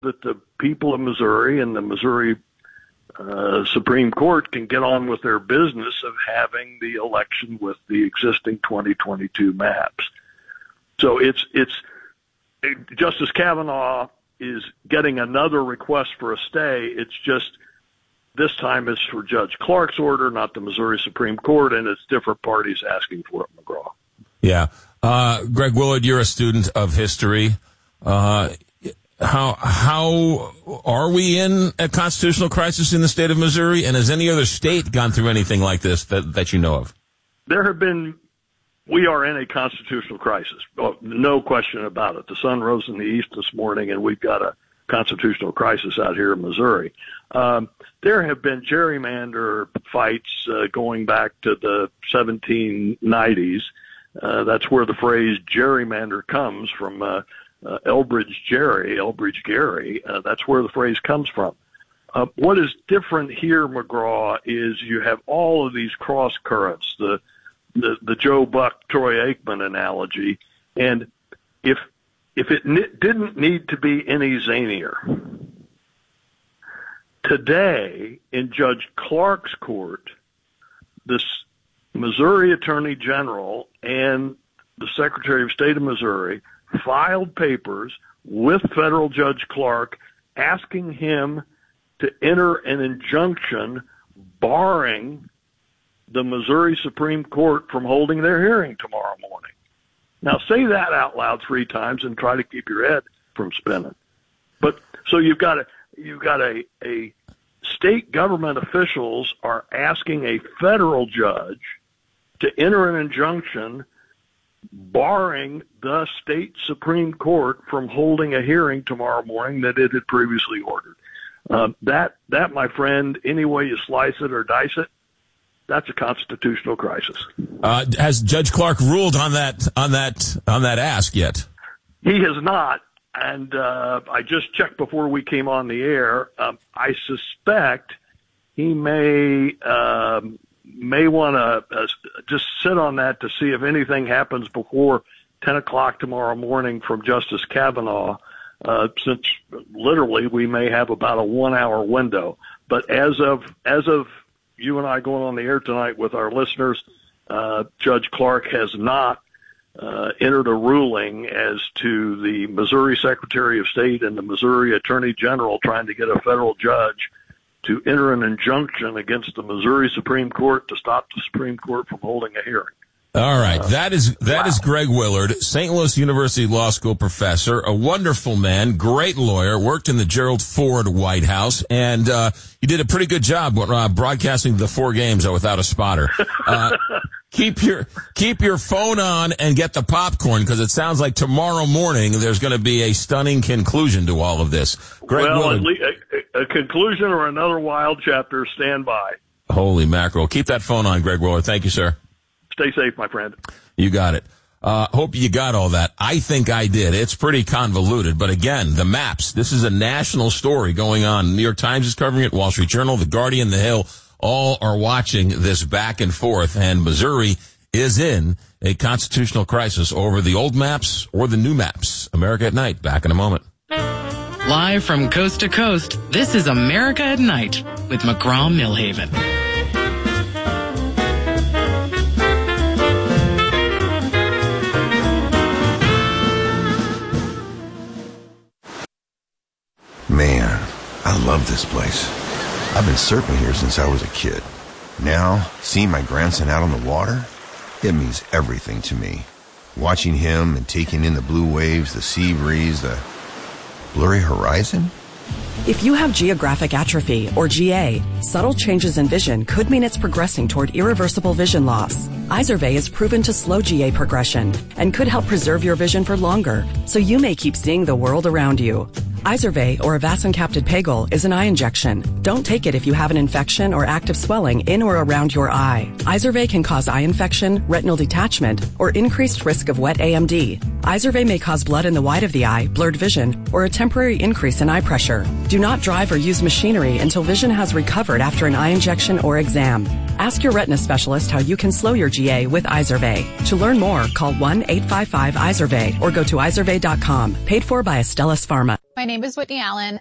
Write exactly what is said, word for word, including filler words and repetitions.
that the people of Missouri and the Missouri uh, Supreme Court can get on with their business of having the election with the existing twenty twenty-two maps. So it's it's Justice Kavanaugh is getting another request for a stay. It's just this time it's for Judge Clark's order, not the Missouri Supreme Court, and it's different parties asking for it, McGraw. Yeah. Uh, Greg Willard, you're a student of history. Uh, how how are we in a constitutional crisis in the state of Missouri? And has any other state gone through anything like this that, that you know of? There have been, we are in a constitutional crisis. Oh, no question about it. The sun rose in the east this morning, and we've got a constitutional crisis out here in Missouri. Um, there have been gerrymander fights uh, going back to the seventeen nineties. Uh, that's where the phrase gerrymander comes from. Uh, uh, Elbridge Gerry, Elbridge Gerry. Uh, that's where the phrase comes from. Uh, what is different here, McGraw, is you have all of these cross currents. The the, the Joe Buck, Troy Aikman analogy, and if if it n- didn't need to be any zanier, today in Judge Clark's court, this Missouri Attorney General and the Secretary of State of Missouri filed papers with federal Judge Clark asking him to enter an injunction barring the Missouri Supreme Court from holding their hearing tomorrow morning. Now, say that out loud three times and try to keep your head from spinning. But so you've got a you've got a, a state government officials are asking a federal judge to enter an injunction barring the state Supreme Court from holding a hearing tomorrow morning that it had previously ordered. Um, that, that, my friend, any way you slice it or dice it, that's a constitutional crisis. Uh, has Judge Clark ruled on that on that on that ask yet? He has not, and uh, I just checked before we came on the air. Um, I suspect he may um, may want to uh, just sit on that to see if anything happens before ten o'clock tomorrow morning from Justice Kavanaugh. Uh, since literally we may have about a one-hour window, but as of as of you and I going on the air tonight with our listeners, uh, Judge Clark has not uh, entered a ruling as to the Missouri Secretary of State and the Missouri Attorney General trying to get a federal judge to enter an injunction against the Missouri Supreme Court to stop the Supreme Court from holding a hearing. All right. Uh, that is, that wow. is Greg Willard, Saint Louis University Law School professor, a wonderful man, great lawyer, worked in the Gerald Ford White House, and, uh, you did a pretty good job, uh, broadcasting the four games without a spotter. Uh, keep your, keep your phone on and get the popcorn, because it sounds like tomorrow morning there's going to be a stunning conclusion to all of this. Greg well, Willard. At least a, a conclusion or another wild chapter, stand by. Holy mackerel. Keep that phone on, Greg Willard. Thank you, sir. Stay safe, my friend. You got it. Uh, hope you got all that. I think I did. It's pretty convoluted. But again, the maps, this is a national story going on. New York Times is covering it. Wall Street Journal, The Guardian, The Hill, all are watching this back and forth. And Missouri is in a constitutional crisis over the old maps or the new maps. America at Night. Back in a moment. Live from coast to coast, this is America at Night with McGraw-Milhaven. Man, I love this place. I've been surfing here since I was a kid. Now, seeing my grandson out on the water, it means everything to me. Watching him and taking in the blue waves, the sea breeze, the blurry horizon. If you have geographic atrophy, or G A, subtle changes in vision could mean it's progressing toward irreversible vision loss. Izervay is proven to slow G A progression and could help preserve your vision for longer, so you may keep seeing the world around you. Izervay, or avacincaptad pegol, is an eye injection. Don't take it if you have an infection or active swelling in or around your eye. Izervay can cause eye infection, retinal detachment, or increased risk of wet A M D. Izervay may cause blood in the white of the eye, blurred vision, or a temporary increase in eye pressure. Do not drive or use machinery until vision has recovered after an eye injection or exam. Ask your retina specialist how you can slow your G A with Izervay. To learn more, call one eight five five Izervay or go to izervay dot com. Paid for by Astellas Pharma. My name is Whitney Allen.